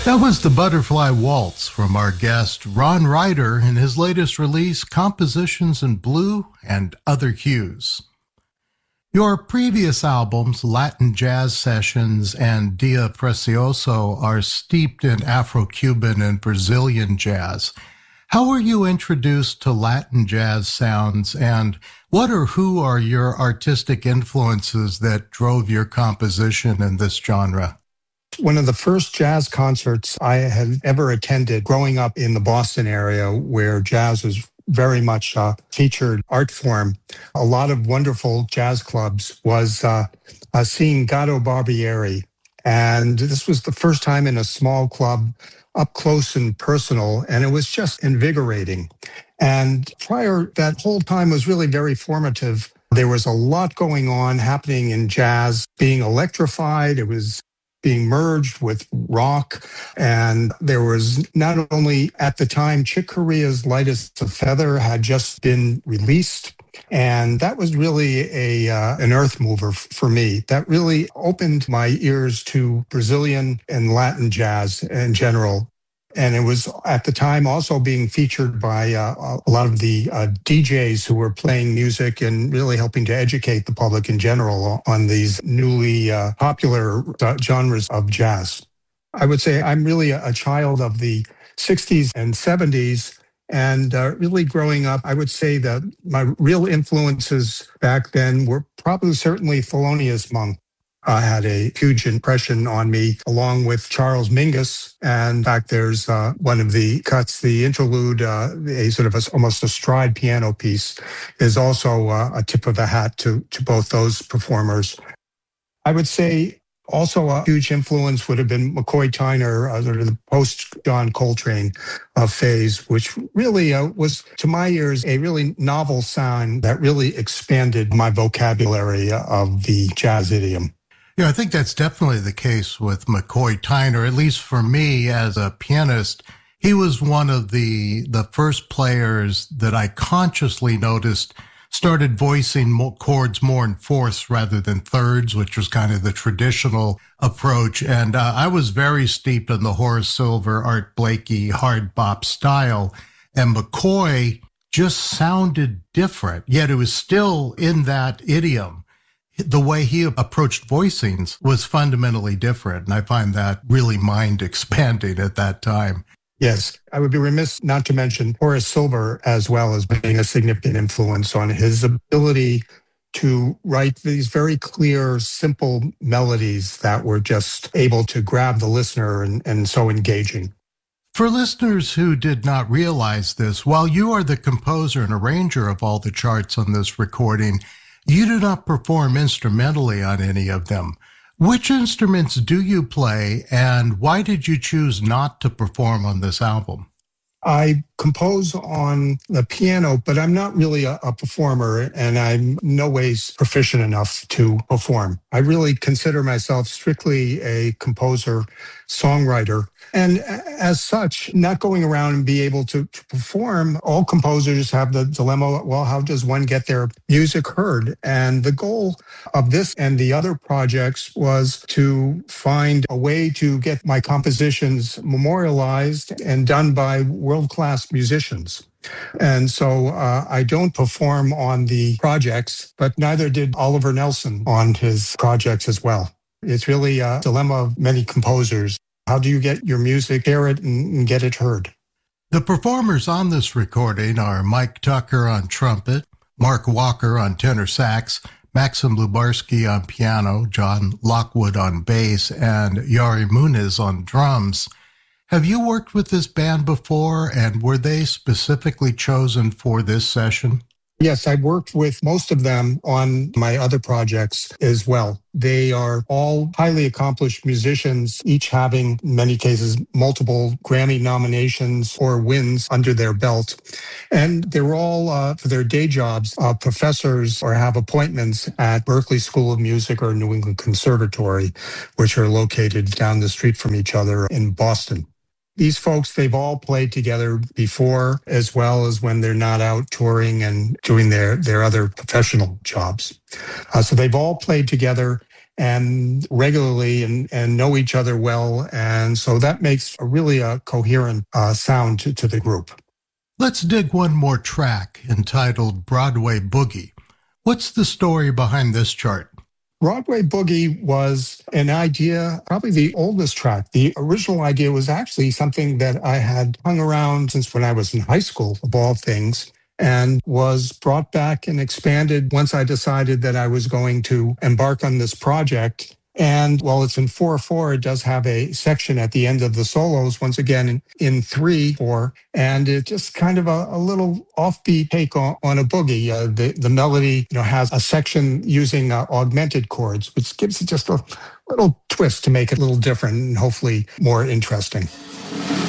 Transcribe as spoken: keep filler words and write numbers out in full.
That was the Butterfly Waltz from our guest Ron Ryder in his latest release, Compositions in Blue and Other Hues. Your previous albums, Latin Jazz Sessions and Dia Precioso, are steeped in Afro-Cuban and Brazilian jazz. How were you introduced to Latin jazz sounds, and what or who are your artistic influences that drove your composition in this genre? One of the first jazz concerts I had ever attended growing up in the Boston area, where jazz was very much a featured art form, a lot of wonderful jazz clubs, was uh, uh, seeing Gato Barbieri. And this was the first time in a small club, up close and personal, and it was just invigorating. And prior, that whole time was really very formative. There was a lot going on happening in jazz, being electrified. It was being merged with rock. And there was not only at the time, Chick Corea's Light as a Feather had just been released. And that was really a uh, an earth mover f- for me. That really opened my ears to Brazilian and Latin jazz in general. And it was at the time also being featured by uh, a lot of the uh, D Js who were playing music and really helping to educate the public in general on these newly uh, popular uh, genres of jazz. I would say I'm really a, a child of the sixties and seventies. And uh, really growing up, I would say that my real influences back then were probably certainly Thelonious Monk. Uh, had a huge impression on me, along with Charles Mingus. And in fact, there's uh, one of the cuts, the interlude, uh, a sort of a, almost a stride piano piece, is also uh, a tip of the hat to, to both those performers. I would say also a huge influence would have been McCoy Tyner, uh, sort of the post-John Coltrane uh, phase, which really uh, was, to my ears, a really novel sound that really expanded my vocabulary of the jazz idiom. Yeah, I think that's definitely the case with McCoy Tyner. At least for me as a pianist, he was one of the the first players that I consciously noticed started voicing more chords more in fourths rather than thirds, which was kind of the traditional approach. And uh, I was very steeped in the Horace Silver, Art Blakey hard bop style. And McCoy just sounded different, yet it was still in that idiom. The way he approached voicings was fundamentally different, and I find that really mind-expanding at that time. Yes, I would be remiss not to mention Horace Silver as well as being a significant influence on his ability to write these very clear, simple melodies that were just able to grab the listener and, and so engaging. For listeners who did not realize this, while you are the composer and arranger of all the charts on this recording, you do not perform instrumentally on any of them. Which instruments do you play, and why did you choose not to perform on this album? I compose on the piano, but I'm not really a, a performer, and I'm no ways proficient enough to perform. I really consider myself strictly a composer, songwriter, and as such, not going around and be able to, to perform. All composers have the dilemma, well, how does one get their music heard? And the goal of this and the other projects was to find a way to get my compositions memorialized and done by world-class musicians. And so uh, I don't perform on the projects, but neither did Oliver Nelson on his projects as well. It's really a dilemma of many composers. How do you get your music, hear it, and get it heard? The performers on this recording are Mike Tucker on trumpet, Mark Walker on tenor sax, Maxim Lubarsky on piano, John Lockwood on bass, and Yari Muniz on drums. Have you worked with this band before, and were they specifically chosen for this session? Yes, I've worked with most of them on my other projects as well. They are all highly accomplished musicians, each having, in many cases, multiple Grammy nominations or wins under their belt. And they're all, uh, for their day jobs, uh, professors or have appointments at Berklee School of Music or New England Conservatory, which are located down the street from each other in Boston. These folks, they've all played together before, as well as when they're not out touring and doing their, their other professional jobs. Uh, so they've all played together, and regularly and, and know each other well. And so that makes a really a coherent uh, sound to, to the group. Let's dig one more track entitled Broadway Boogie. What's the story behind this chart? Broadway Boogie was an idea, probably the oldest track. The original idea was actually something that I had hung around since when I was in high school, of all things, and was brought back and expanded once I decided that I was going to embark on this project. And while it's in four four, it does have a section at the end of the solos, once again in, in three four, and it's just kind of a, a little offbeat take on, on a boogie. Uh, the, the melody, you know, has a section using uh, augmented chords, which gives it just a little twist to make it a little different and hopefully more interesting.